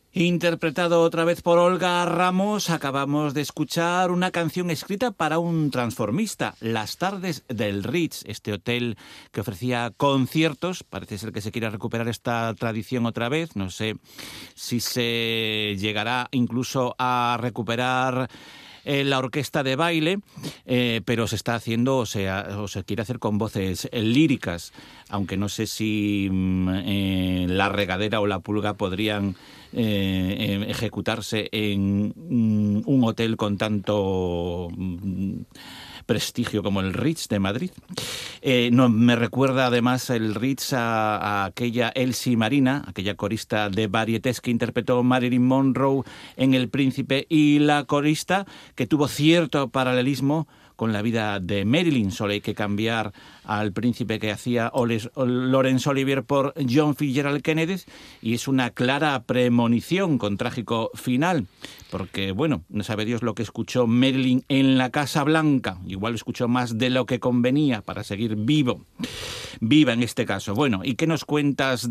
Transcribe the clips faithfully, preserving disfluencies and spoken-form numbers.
Interpretado otra vez por Olga Ramos, acabamos de escuchar una canción escrita para un transformista, Las tardes del Ritz, este hotel que ofrecía conciertos. Parece ser que se quiere recuperar esta tradición otra vez. No sé si se llegará incluso a recuperar eh, la orquesta de baile, eh, pero se está haciendo, o sea, o se quiere hacer con voces eh, líricas, aunque no sé si mm, eh, La Regadera o La Pulga podrían Eh, eh, ejecutarse en mm, un hotel con tanto mm, prestigio como el Ritz de Madrid. Eh, no, me recuerda además el Ritz a, a aquella Elsie Marina, aquella corista de varietés que interpretó Marilyn Monroe en El Príncipe, y la corista que tuvo cierto paralelismo con la vida de Marilyn. Solo hay que cambiar al príncipe que hacía Oles, Laurence Olivier por John Fitzgerald Kennedy, y es una clara premonición con trágico final, porque, bueno, no sabe Dios lo que escuchó Marilyn en la Casa Blanca. Igual escuchó más de lo que convenía para seguir vivo. Viva en este caso. Bueno, ¿y qué nos cuentas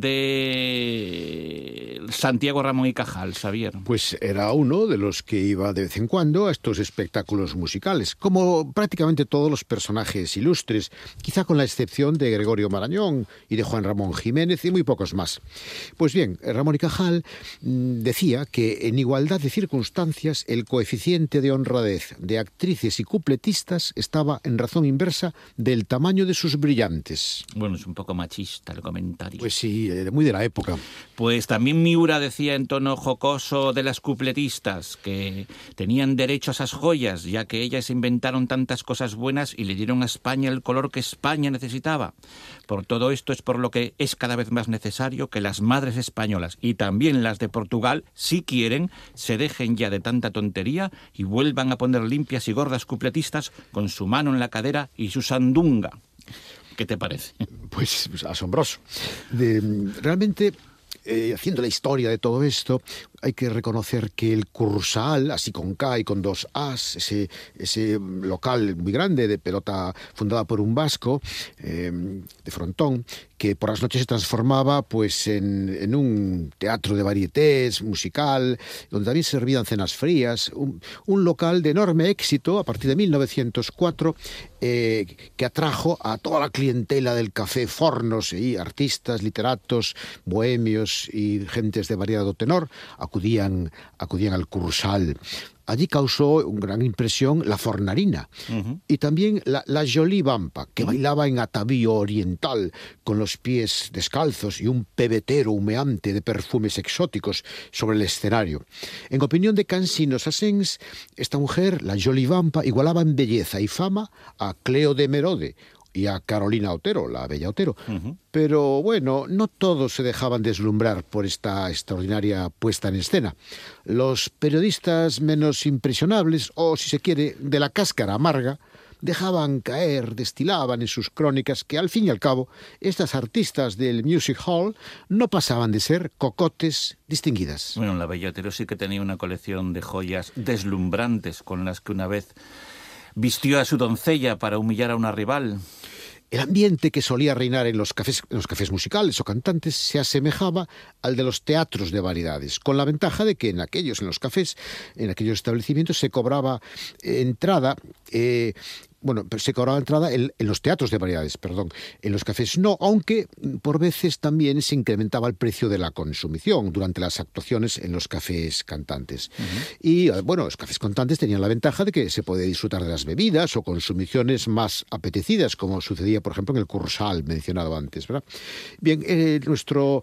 de Santiago Ramón y Cajal, Xavier? Pues era uno de los que iba de vez en cuando a estos espectáculos musicales, como prácticamente todos los personajes ilustres, quizá con la excepción de Gregorio Marañón y de Juan Ramón Jiménez y muy pocos más. Pues bien, Ramón y Cajal mmm, decía que en igualdad de circunstancias el coeficiente de honradez de actrices y cupletistas estaba en razón inversa del tamaño de sus brillantes. Bueno, es un poco machista el comentario. Pues sí, era muy de la época. Pues también Miura decía en tono jocoso de las cupletistas que tenían derecho a esas joyas, ya que ellas inventaron tantas cosas buenas y le dieron a España el color que España necesitaba. Por todo esto es por lo que es cada vez más necesario que las madres españolas y también las de Portugal, si quieren, se dejen ya de tanta tontería y vuelvan a poner limpias y gordas cupletistas con su mano en la cadera y su sandunga. ¿Qué te parece? Pues, pues asombroso. De, realmente, eh, haciendo la historia de todo esto, hay que reconocer que el Kursaal, así con K y con dos As, ese, ese local muy grande de pelota fundada por un vasco, eh, de frontón, que por las noches se transformaba pues en, en un teatro de varietés musical, donde también se servían cenas frías, un, un local de enorme éxito a partir de mil novecientos cuatro, eh, que atrajo a toda la clientela del café Fornos, y artistas, literatos, bohemios y gentes de variado tenor acudían, acudían al Kursaal. Allí causó una gran impresión la Fornarina, uh-huh. y también la, la Jolie Vampa, que uh-huh. bailaba en atavío oriental, con los pies descalzos y un pebetero humeante de perfumes exóticos sobre el escenario. En opinión de Cansinos Sassens, esta mujer, la Jolie Vampa, igualaba en belleza y fama a Cleo de Merode y a Carolina Otero, la bella Otero. Uh-huh. Pero bueno, no todos se dejaban deslumbrar por esta extraordinaria puesta en escena. Los periodistas menos impresionables, o si se quiere, de la cáscara amarga, dejaban caer, destilaban en sus crónicas que al fin y al cabo estas artistas del Music Hall no pasaban de ser cocotes distinguidas. Bueno, la bella Otero sí que tenía una colección de joyas deslumbrantes con las que una vez vistió a su doncella para humillar a una rival. El ambiente que solía reinar en los cafés, en los cafés musicales o cantantes se asemejaba al de los teatros de variedades, con la ventaja de que en aquellos, en los cafés, en aquellos establecimientos se cobraba entrada, eh, bueno, se cobraba entrada en, en los teatros de variedades, perdón, en los cafés no, aunque por veces también se incrementaba el precio de la consumición durante las actuaciones en los cafés cantantes. Uh-huh. Y bueno, los cafés cantantes tenían la ventaja de que se podía disfrutar de las bebidas o consumiciones más apetecidas, como sucedía, por ejemplo, en el Kursaal mencionado antes, ¿verdad? Bien, eh, nuestro,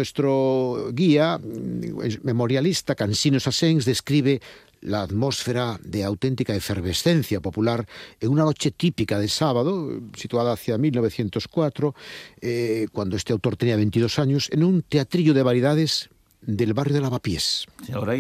nuestro guía memorialista, Cansinos Sassens, describe la atmósfera de auténtica efervescencia popular en una noche típica de sábado, situada hacia mil novecientos cuatro, eh, cuando este autor tenía veintidós años, en un teatrillo de variedades del barrio de Lavapiés. Sí, ahora